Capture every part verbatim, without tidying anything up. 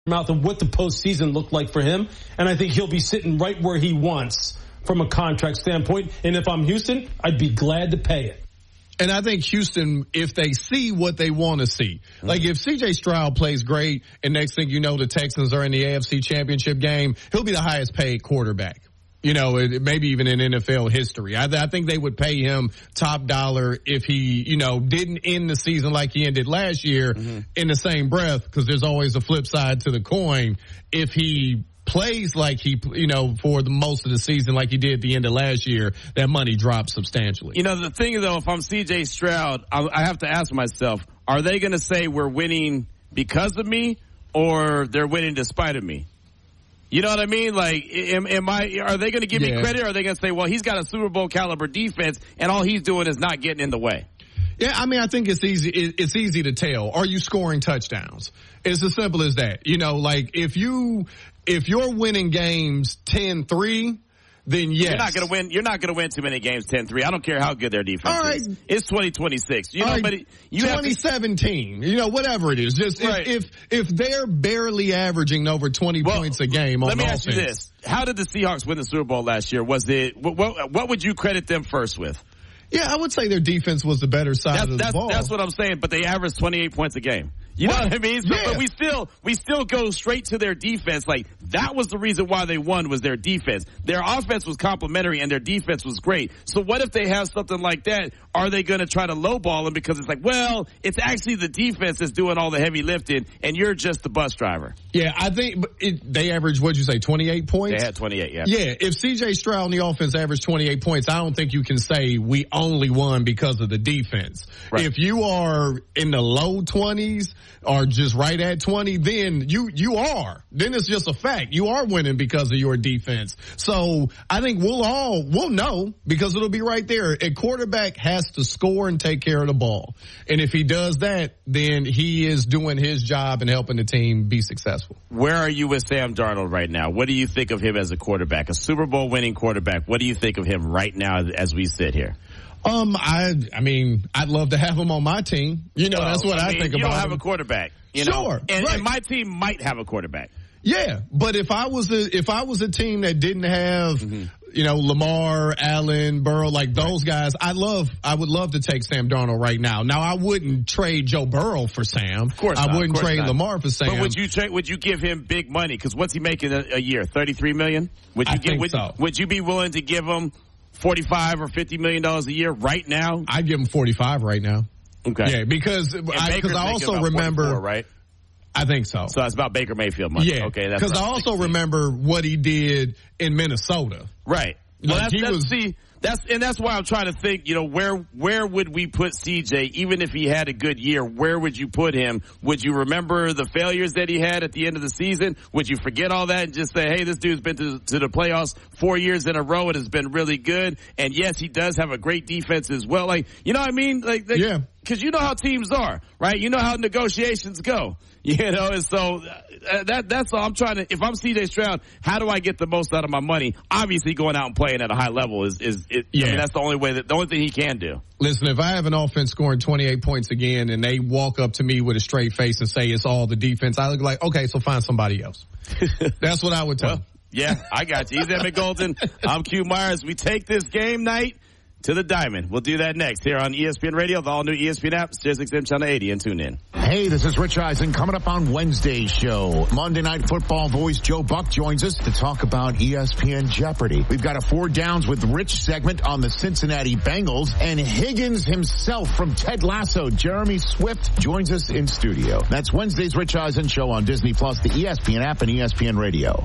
mouth and what the postseason looked like for him. And I think he'll be sitting right where he wants from a contract standpoint. And if I'm Houston, I'd be glad to pay it. And I think Houston, if they see what they want to see, like if C J Stroud plays great and next thing you know the Texans are in the A F C Championship game, he'll be the highest paid quarterback. You know, maybe even in N F L history. I, I think they would pay him top dollar if he, you know, didn't end the season like he ended last year mm-hmm. in the same breath, because there's always a flip side to the coin. If he plays like he, you know, for the most of the season like he did at the end of last year, that money drops substantially. You know, the thing, though, if I'm C J Stroud, I, I have to ask myself, are they going to say we're winning because of me or they're winning despite of me? You know what I mean? Like, am, am I? Are they going to give yeah. me credit, or are they going to say, well, he's got a Super Bowl caliber defense, and all he's doing is not getting in the way? Yeah, I mean, I think it's easy. It's easy to tell. Are you scoring touchdowns? It's as simple as that. You know, like if you if you're winning games ten three, then yes. You're not going to win. You're not going to win too many games ten three. I don't care how good their defense All right. is. It's twenty twenty-six. You know, right. but it, you twenty seventeen. Have to, you know, whatever it is. Just right. if, if if they're barely averaging over twenty well, points a game on let me offense. ask you this: how did the Seahawks win the Super Bowl last year? Was it what? What, what would you credit them first with? Yeah, I would say their defense was the better side that's, of the that's, ball. That's what I'm saying. But they averaged twenty-eight points a game. You know what I mean? So, yeah. But we still we still go straight to their defense. Like, that was the reason why they won, was their defense. Their offense was complimentary and their defense was great. So what if they have something like that? Are they going to try to lowball them because it's like, well, it's actually the defense that's doing all the heavy lifting and you're just the bus driver? Yeah, I think it, they averaged, what'd you say, twenty-eight points? They had twenty-eight, yeah. Yeah, if C J Stroud and the offense averaged twenty-eight points, I don't think you can say we only won because of the defense. Right. If you are in the low twenties or just right at twenty, then you, you are. Then it's just a fact. You are winning because of your defense. So I think we'll all, we'll know because it'll be right there. A quarterback has to score and take care of the ball. And if he does that, then he is doing his job and helping the team be successful. Where are you with Sam Darnold right now? What do you think of him as a quarterback, a Super Bowl winning quarterback? What do you think of him right now as we sit here? Um, I, I mean, I'd love to have him on my team. You know, well, that's what I, I mean, think you about. You don't have him. a quarterback. You sure, know? and, right. and my team might have a quarterback. Yeah, but if I was a, if I was a team that didn't have, mm-hmm. you know, Lamar, Allen, Burrow, like those guys, I love, I would love to take Sam Darnold right now. Now, I wouldn't trade Joe Burrow for Sam. Of course I not, wouldn't trade not. Lamar for Sam. But would you trade, would you give him big money? Because what's he making a, a year? thirty-three million dollars? Would you I give, think would, so. Would you be willing to give him forty-five or fifty million dollars a year right now? I'd give him forty-five right now. Okay. Yeah, because I, cause I also remember, right? I think so. So that's about Baker Mayfield money. Yeah. Okay. Because I also remember what he did in Minnesota. Right. Well, like that's, he that's, was, see, that's, and that's why I'm trying to think, you know, where, where would we put C J, even if he had a good year, where would you put him? Would you remember the failures that he had at the end of the season? Would you forget all that and just say, hey, this dude's been to, to the playoffs four years in a row and has been really good. And yes, he does have a great defense as well. Like, you know what I mean? Like, like yeah. Cause you know how teams are, right? You know how negotiations go. You know, and so uh, that that's all I'm trying to. If I'm C J Stroud, how do I get the most out of my money? Obviously, going out and playing at a high level is is it, yeah. I mean, that's the only way that the only thing he can do. Listen, if I have an offense scoring twenty-eight points again, and they walk up to me with a straight face and say it's all the defense, I look like, okay, so find somebody else. That's what I would tell. Well, yeah, I got you. He's Emmett Golden. I'm Q Myers. We take this game night to the diamond. We'll do that next here on E S P N Radio, the all-new E S P N app, SiriusXM Channel eighty, and tune in. Hey, this is Rich Eisen coming up on Wednesday's show. Monday Night Football voice Joe Buck joins us to talk about E S P N Jeopardy. We've got a Four Downs with Rich segment on the Cincinnati Bengals, and Higgins himself from Ted Lasso, Jeremy Swift, joins us in studio. That's Wednesday's Rich Eisen show on Disney Plus, the E S P N app, and E S P N Radio.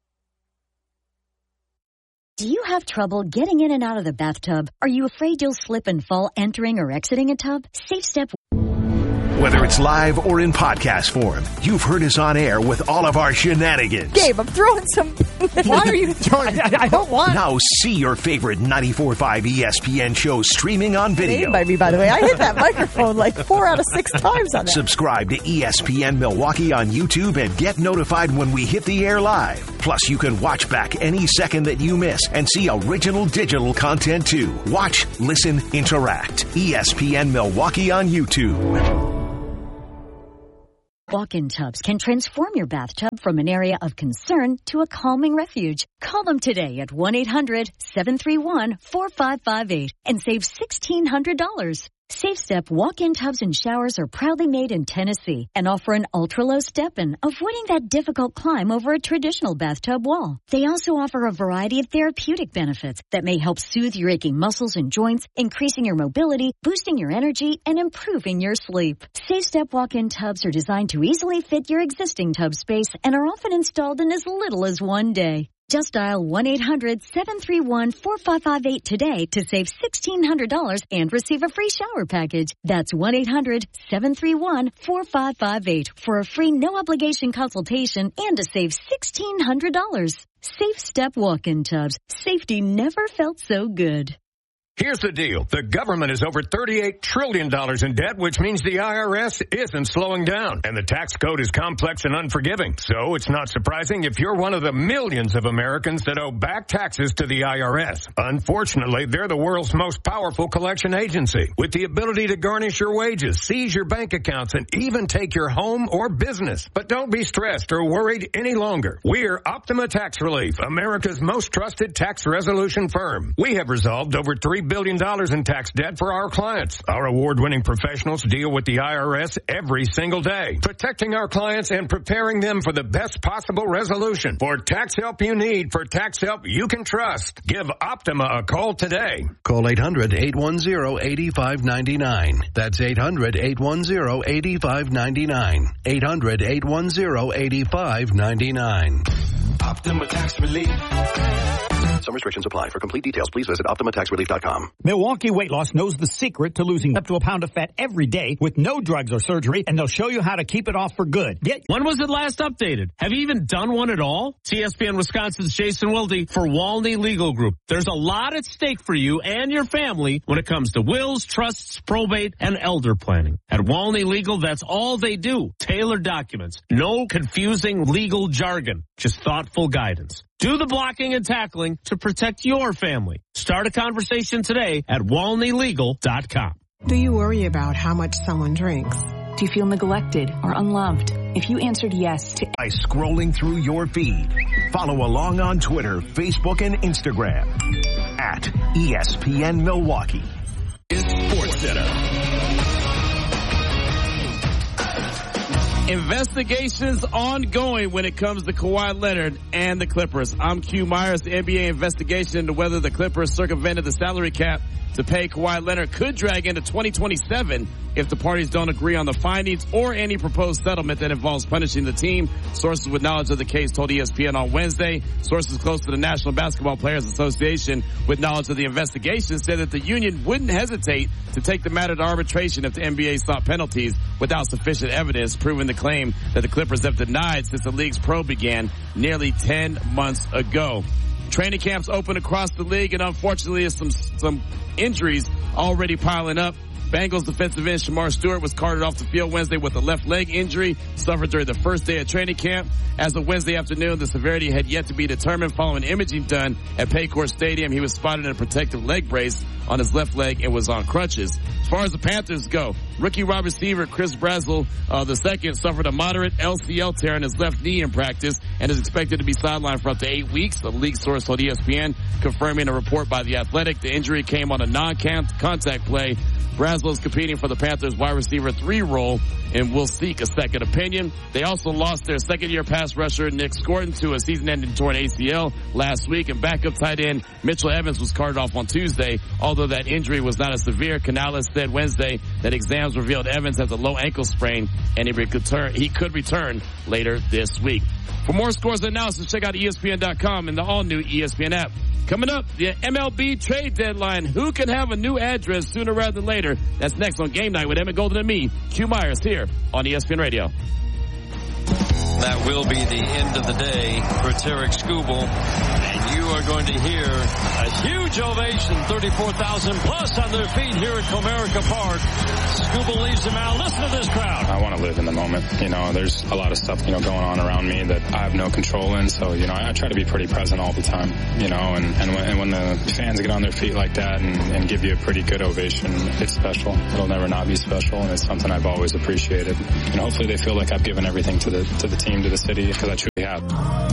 Do you have trouble getting in and out of the bathtub? Are you afraid you'll slip and fall entering or exiting a tub? Safe Step. Whether it's live or in podcast form, you've heard us on air with all of our shenanigans. Gabe, I'm throwing some... Why are you throwing... I, I don't want... Now see your favorite ninety-four point five E S P N show streaming on video. Named by me, by the way. I hit that microphone like four out of six times on that. Subscribe to E S P N Milwaukee on YouTube and get notified when we hit the air live. Plus, you can watch back any second that you miss and see original digital content too. Watch, listen, interact. E S P N Milwaukee on YouTube. Walk-in tubs can transform your bathtub from an area of concern to a calming refuge. Call them today at one eight hundred seven three one four five five eight and save sixteen hundred dollars. SafeStep walk-in tubs and showers are proudly made in Tennessee and offer an ultra-low step-in, avoiding that difficult climb over a traditional bathtub wall. They also offer a variety of therapeutic benefits that may help soothe your aching muscles and joints, increasing your mobility, boosting your energy, and improving your sleep. SafeStep walk-in tubs are designed to easily fit your existing tub space and are often installed in as little as one day. Just dial one eight hundred seven three one four five five eight today to save sixteen hundred dollars and receive a free shower package. That's one eight hundred seven three one four five five eight for a free no-obligation consultation and to save sixteen hundred dollars. Safe Step walk-in tubs. Safety never felt so good. Here's the deal. The government is over thirty-eight trillion dollars in debt, which means the I R S isn't slowing down. And the tax code is complex and unforgiving. So it's not surprising if you're one of the millions of Americans that owe back taxes to the I R S. Unfortunately, they're the world's most powerful collection agency, with the ability to garnish your wages, seize your bank accounts, and even take your home or business. But don't be stressed or worried any longer. We're Optima Tax Relief, America's most trusted tax resolution firm. We have resolved over three billion dollars in tax debt for our clients. Our award-winning professionals deal with the I R S every single day, protecting our clients and preparing them for the best possible resolution. For tax help you need, for tax help you can trust, give Optima a call today. Call eight hundred eight one zero eight five nine nine. That's eight hundred eight one zero eight five nine nine. eight hundred eight one zero eight five nine nine. Optima Tax Relief. Some restrictions apply. For complete details, please visit Optima Tax Relief dot com. Milwaukee Weight Loss knows the secret to losing up to a pound of fat every day with no drugs or surgery, and they'll show you how to keep it off for good. Get when was it last updated? Have you even done one at all? T S P N Wisconsin's Jason Wilde for Walney Legal Group. There's a lot at stake for you and your family when it comes to wills, trusts, probate, and elder planning. At Walney Legal, that's all they do. Tailored documents. No confusing legal jargon. Just thoughtful guidance. Do the blocking and tackling to protect your family. Start a conversation today at walney legal dot com. Do you worry about how much someone drinks? Do you feel neglected or unloved? If you answered yes to... By scrolling through your feed, follow along on Twitter, Facebook, and Instagram at E S P N Milwaukee. Sports Center. Investigations ongoing when it comes to Kawhi Leonard and the Clippers. I'm Q Myers. The N B A investigation into whether the Clippers circumvented the salary cap to pay Kawhi Leonard could drag into twenty twenty-seven if the parties don't agree on the findings or any proposed settlement that involves punishing the team. Sources with knowledge of the case told E S P N on Wednesday. Sources close to the National Basketball Players Association with knowledge of the investigation said that the union wouldn't hesitate to take the matter to arbitration if the N B A sought penalties without sufficient evidence proving the claim that the Clippers have denied since the league's probe began nearly ten months ago. Training camps open across the league, and unfortunately, some some injuries already piling up. Bengals defensive end Shamar Stewart was carted off the field Wednesday with a left leg injury suffered during the first day of training camp. As of Wednesday afternoon, the severity had yet to be determined. Following imaging done at Paycor Stadium, he was spotted in a protective leg brace on his left leg and was on crutches. As far as the Panthers go, rookie wide receiver Chris Brazzell uh, the second suffered a moderate L C L tear in his left knee in practice and is expected to be sidelined for up to eight weeks. The league source told E S P N, confirming a report by The Athletic. The injury came on a non-contact play. Brazzell is competing for the Panthers wide receiver three role and will seek a second opinion. They also lost their second-year pass rusher Nick Scorton to a season-ending torn A C L last week, and backup tight end Mitchell Evans was carted off on Tuesday. Although that injury was not as severe, Canales said Wednesday that exams revealed Evans has a low ankle sprain and he could return, he could return later this week. For more scores and analysis, check out E S P N dot com and the all-new E S P N app. Coming up, the M L B trade deadline. Who can have a new address sooner rather than later? That's next on Game Night with Emmett Golden and me, Q Myers, here on E S P N Radio. that will be the end of the day for Tarek Skubal. And you are going to hear a huge ovation, thirty-four thousand plus on their feet here at Comerica Park. Skubal leaves them out. Listen to this crowd. I want to live in the moment. You know, there's a lot of stuff, you know, going on around me that I have no control in. So, you know, I, I try to be pretty present all the time, you know, and, and, when, and when the fans get on their feet like that and, and give you a pretty good ovation, it's special. It'll never not be special, and it's something I've always appreciated. You know, hopefully they feel like I've given everything to the to the team, to the city, because I truly have.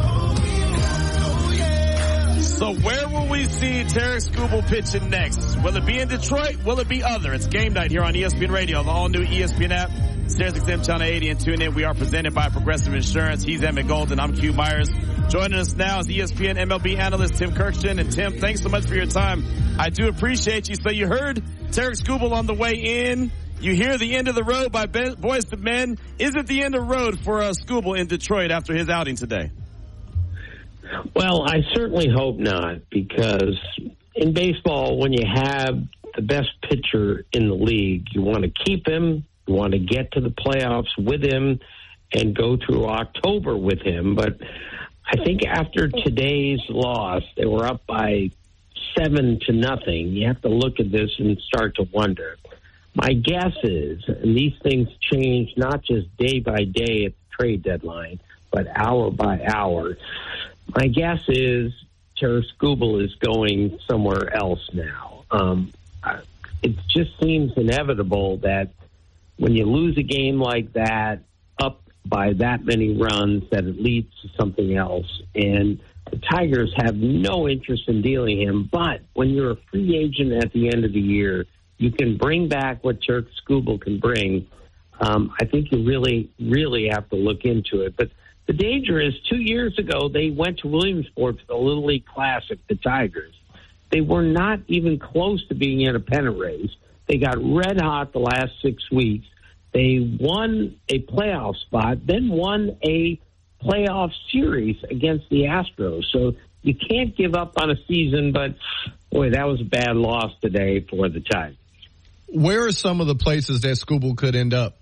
So where will we see Tarek Skubal pitching next? Will it be in Detroit? Will it be other? It's game night here on E S P N Radio, the all-new E S P N app, SiriusXM Channel eighty, and tune in. We are presented by Progressive Insurance. He's Emmett Golden. I'm Q Myers. Joining us now is E S P N M L B analyst Tim Kirkston. And Tim, thanks so much for your time. I do appreciate you. So you heard Tarek Skubal on the way in. You hear the end of the road by Boys to Men. Is it the end of the road for uh, Skubal in Detroit after his outing today? Well, I certainly hope not, because in baseball, when you have the best pitcher in the league, you want to keep him, you want to get to the playoffs with him, and go through October with him. But I think after today's loss, they were up by seven to nothing. You have to look at this and start to wonder. My guess is, and these things change not just day by day at the trade deadline, but hour by hour. My guess is Tarek Skubal is going somewhere else now. Um, it just seems inevitable that when you lose a game like that, up by that many runs, that it leads to something else. And the Tigers have no interest in dealing him. But when you're a free agent at the end of the year, you can bring back what Tarek Skubal can bring. Um, I think you really, really have to look into it. But the danger is, two years ago, they went to Williamsport for the Little League Classic, the Tigers. They were not even close to being in a pennant race. They got red hot the last six weeks. They won a playoff spot, then won a playoff series against the Astros. So you can't give up on a season, but, boy, that was a bad loss today for the Tigers. Where are some of the places that Skubal could end up?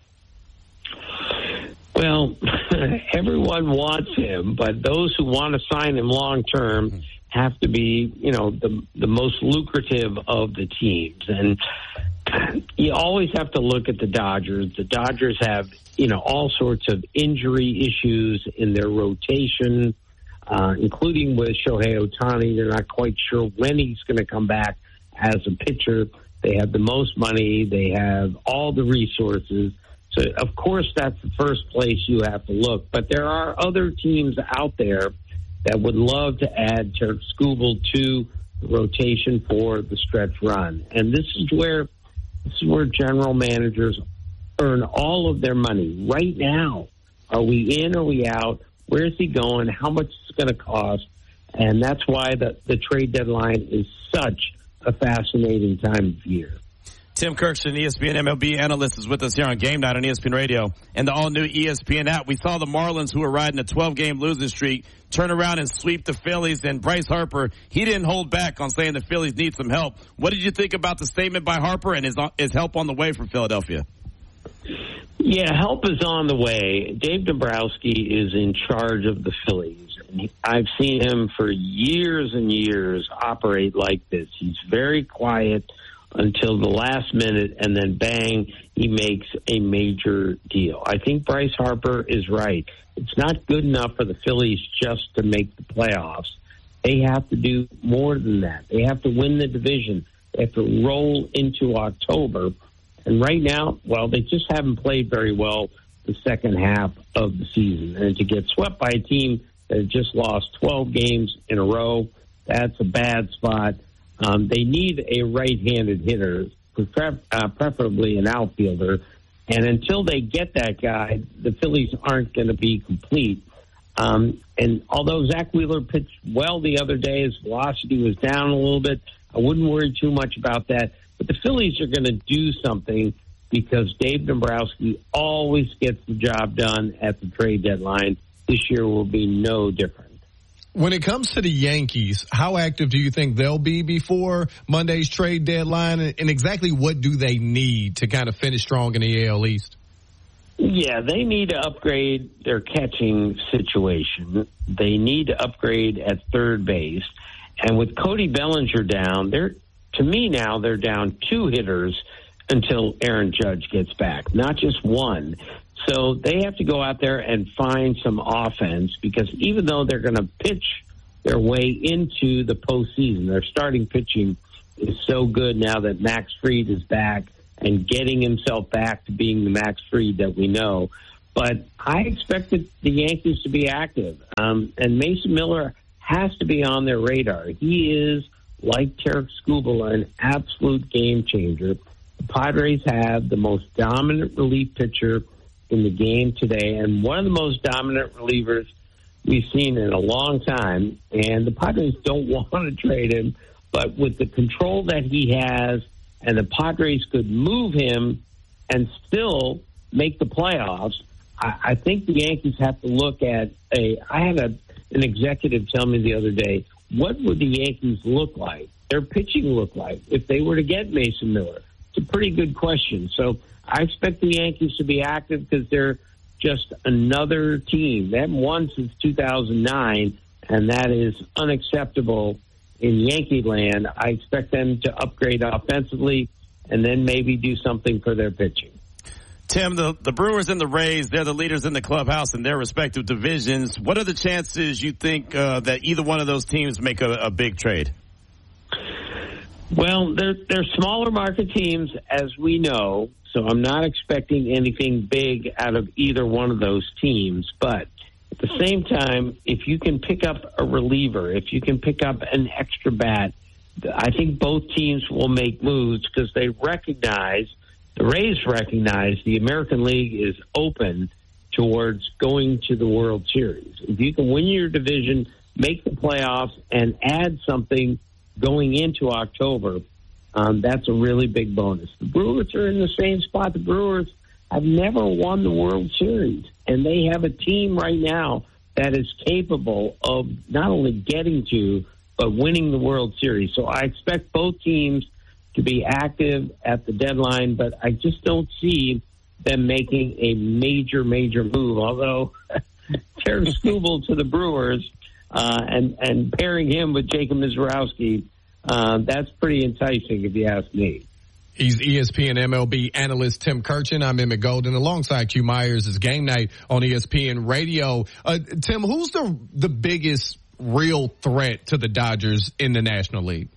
Well, everyone wants him, but those who want to sign him long term have to be, you know, the the most lucrative of the teams. And you always have to look at the Dodgers. The Dodgers have, you know, all sorts of injury issues in their rotation, uh, including with Shohei Ohtani. They're not quite sure when he's going to come back as a pitcher. They have the most money. They have all the resources. So, of course, that's the first place you have to look. But there are other teams out there that would love to add Tarek Skubal to the rotation for the stretch run. And this is where this is where general managers earn all of their money. Right now, are we in or are we out? Where is he going? How much is it going to cost? And that's why the, the trade deadline is such a fascinating time of year. Tim Kirkston, E S P N M L B analyst, is with us here on Game Night on E S P N Radio and the all-new E S P N app. We saw the Marlins, who were riding a twelve-game losing streak, turn around and sweep the Phillies. And Bryce Harper, he didn't hold back on saying the Phillies need some help. What did you think about the statement by Harper and his, his help on the way for Philadelphia? Yeah, help is on the way. Dave Dombrowski is in charge of the Phillies. And I've seen him for years and years operate like this. He's very quiet until the last minute, and then bang, he makes a major deal. I think Bryce Harper is right. It's not good enough for the Phillies just to make the playoffs. They have to do more than that. They have to win the division. They have to roll into October. And right now, well, they just haven't played very well the second half of the season. And to get swept by a team that had just lost twelve games in a row, that's a bad spot. Um, they need a right-handed hitter, prefer, uh, preferably an outfielder. And until they get that guy, the Phillies aren't going to be complete. Um, and although Zach Wheeler pitched well the other day, his velocity was down a little bit. I wouldn't worry too much about that. But the Phillies are going to do something because Dave Dombrowski always gets the job done at the trade deadline. This year will be no different. When it comes to the Yankees, how active do you think they'll be before Monday's trade deadline? And exactly what do they need to kind of finish strong in the A L East? Yeah, they need to upgrade their catching situation. They need to upgrade at third base. And with Cody Bellinger down, they're to me now they're down two hitters until Aaron Judge gets back, not just one. So they have to go out there and find some offense, because even though they're going to pitch their way into the postseason, their starting pitching is so good now that Max Fried is back and getting himself back to being the Max Fried that we know. But I expected the Yankees to be active. Um, and Mason Miller has to be on their radar. He is, like Tarik Skubal, an absolute game changer. The Padres have the most dominant relief pitcher in the game today, and one of the most dominant relievers we've seen in a long time. And the Padres don't want to trade him, but with the control that he has, and the Padres could move him and still make the playoffs, I, I think the Yankees have to look at a. I had a, an executive tell me the other day, what would the Yankees look like, their pitching look like, if they were to get Mason Miller? It's a pretty good question. So I expect the Yankees to be active because they're just another team. They haven't won since two thousand nine, and that is unacceptable in Yankee land. I expect them to upgrade offensively and then maybe do something for their pitching. Tim, the, the Brewers and the Rays, they're the leaders in the clubhouse in their respective divisions. What are the chances you think uh, that either one of those teams make a, a big trade? Well, they're, they're smaller market teams, as we know, so I'm not expecting anything big out of either one of those teams. But at the same time, if you can pick up a reliever, if you can pick up an extra bat, I think both teams will make moves because they recognize, the Rays recognize the American League is open towards going to the World Series. If you can win your division, make the playoffs, and add something going into October, um, that's a really big bonus. The Brewers are in the same spot. The Brewers have never won the World Series, and they have a team right now that is capable of not only getting to, but winning the World Series. So I expect both teams to be active at the deadline, but I just don't see them making a major, major move, although Tarik Skubal to the Brewers uh, and, and pairing him with Jacob Mizorowski, uh, that's pretty enticing if you ask me. He's E S P N M L B analyst Tim Kirchin. I'm Emmett Golden alongside Q Myers. It's Game Night on E S P N Radio. Uh, Tim, who's the the biggest real threat to the Dodgers in the National League?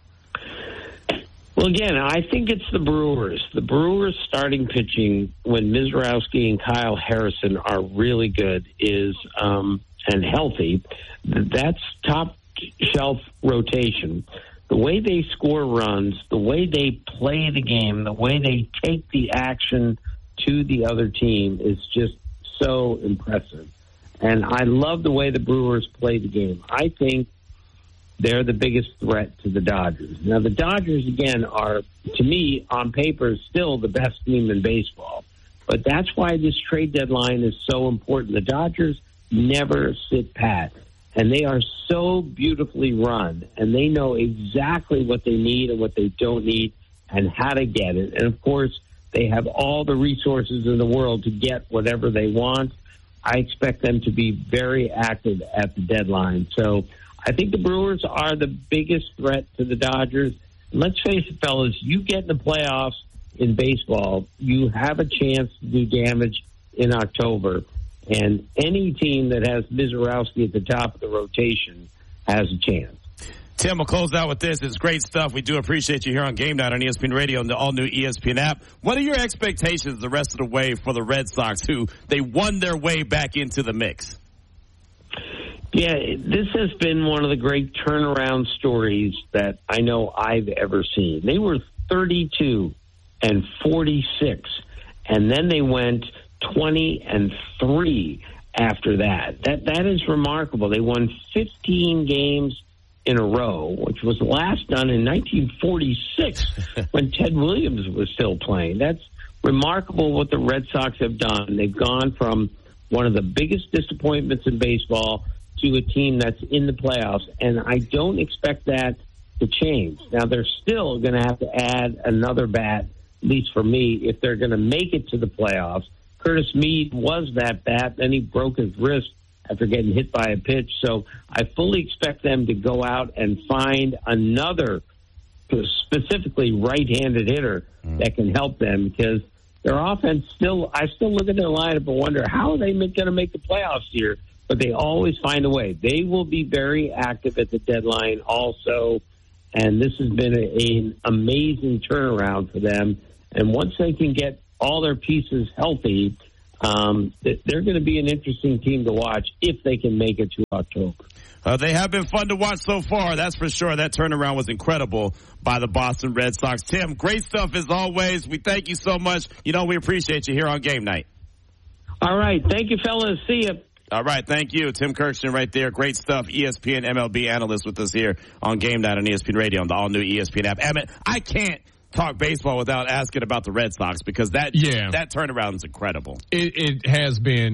Well, again, I think it's the Brewers. The Brewers starting pitching when Mizorowski and Kyle Harrison are really good is um, and healthy. That's top shelf rotation. The way they score runs, the way they play the game, the way they take the action to the other team is just so impressive. And I love the way the Brewers play the game. I think they're the biggest threat to the Dodgers. Now, the Dodgers, again, are, to me, on paper, still the best team in baseball. But that's why this trade deadline is so important. The Dodgers never sit pat. And they are so beautifully run, and they know exactly what they need and what they don't need and how to get it. And, of course, they have all the resources in the world to get whatever they want. I expect them to be very active at the deadline. So I think the Brewers are the biggest threat to the Dodgers. And let's face it, fellas, you get in the playoffs in baseball, you have a chance to do damage in October. And any team that has Mizorowski at the top of the rotation has a chance. Tim, we'll close out with this. It's great stuff. We do appreciate you here on Game Night on E S P N Radio and the all-new E S P N app. What are your expectations the rest of the way for the Red Sox, who they won their way back into the mix? Yeah, this has been one of the great turnaround stories that I know I've ever seen. They were thirty-two and forty-six, and then they went twenty and three after that. That that is remarkable. They won fifteen games in a row, which was last done in nineteen forty-six when Ted Williams was still playing. That's remarkable what the Red Sox have done. They've gone from one of the biggest disappointments in baseball to a team that's in the playoffs, and I don't expect that to change. Now, they're still going to have to add another bat, at least for me, if they're going to make it to the playoffs. Curtis Mead was that bat. Then he broke his wrist after getting hit by a pitch. So I fully expect them to go out and find another specifically right-handed hitter mm. that can help them, because their offense still, I still look at their lineup and wonder how are they going to make the playoffs here, but they always find a way. They will be very active at the deadline also, and this has been an amazing turnaround for them. And once they can get all their pieces healthy, um, they're going to be an interesting team to watch if they can make it to October. Uh, they have been fun to watch so far, that's for sure. That turnaround was incredible by the Boston Red Sox. Tim, great stuff as always. We thank you so much. You know, we appreciate you here on Game Night. All right. Thank you, fellas. See you. All right. Thank you. Tim Kirkson right there. Great stuff. E S P N M L B analyst with us here on Game Night on E S P N Radio on the all-new E S P N app. Emmett, I can't talk baseball without asking about the Red Sox, because that, yeah. that turnaround is incredible. It, it has been.